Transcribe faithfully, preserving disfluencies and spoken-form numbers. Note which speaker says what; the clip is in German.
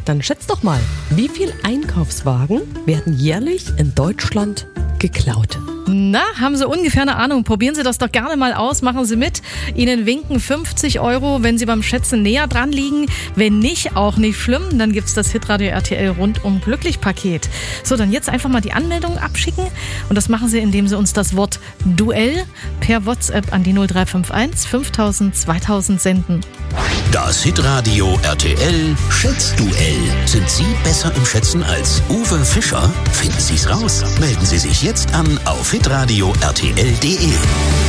Speaker 1: Dann schätzt doch mal, wie viel Einkaufswagen werden jährlich in Deutschland geklaut?
Speaker 2: Na, haben Sie ungefähr eine Ahnung? Probieren Sie das doch gerne mal aus, machen Sie mit. Ihnen winken fünfzig Euro, wenn Sie beim Schätzen näher dran liegen. Wenn nicht, auch nicht schlimm, dann gibt's das Hitradio R T L Rundum Glücklich-Paket. So, dann jetzt einfach mal die Anmeldung abschicken und das machen Sie, indem Sie uns das Wort Duell per WhatsApp an die null drei fünf eins fünftausend zweitausend senden.
Speaker 3: Das Hitradio R T L Schätzduell. Sind Sie besser im Schätzen als Uwe Fischer? Finden Sie's raus. Melden Sie sich jetzt an auf hitradio r t l punkt d e.